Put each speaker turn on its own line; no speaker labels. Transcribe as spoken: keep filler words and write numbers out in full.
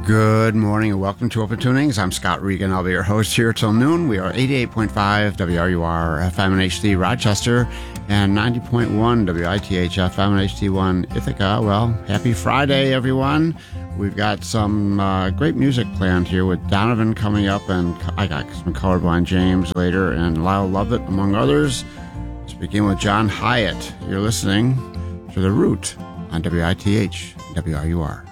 Good morning and welcome to Open Tunings. I'm Scott Regan. I'll be your host here till noon. We are eighty-eight point five W R U R F M and H D Rochester and ninety point one W I T H F M and H D one Ithaca. Well, happy Friday, everyone. We've got some uh, great music planned here with Donovan coming up, and I got some Colorblind James later, and Lyle Lovett, among others. Let's begin with John Hyatt. You're listening to The Root on W I T H W R U R.